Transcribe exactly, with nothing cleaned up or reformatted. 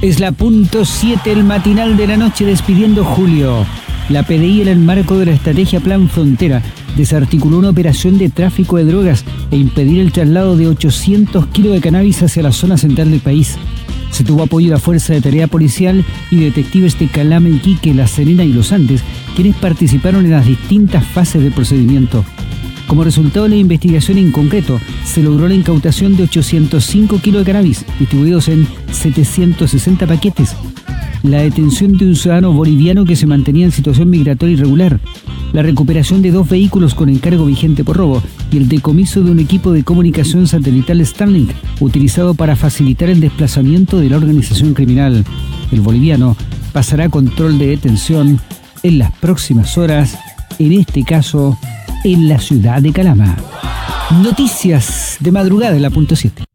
Es la punto siete, el matinal de la noche despidiendo julio. La P D I, en el marco de la estrategia Plan Frontera, desarticuló una operación de tráfico de drogas e impedir el traslado de ochocientos kilos de cannabis hacia la zona central del país. Se tuvo apoyo de la Fuerza de Tarea Policial y detectives de Calama, Iquique, La Serena y Los Andes, quienes participaron en las distintas fases del procedimiento. Como resultado de la investigación en concreto, se logró la incautación de ochocientos cinco kilos de cannabis, distribuidos en setecientos sesenta paquetes, la detención de un ciudadano boliviano que se mantenía en situación migratoria irregular, la recuperación de dos vehículos con encargo vigente por robo y el decomiso de un equipo de comunicación satelital Starlink utilizado para facilitar el desplazamiento de la organización criminal. El boliviano pasará a control de detención en las próximas horas, en este caso en la ciudad de Calama. Noticias de madrugada en la punto siete.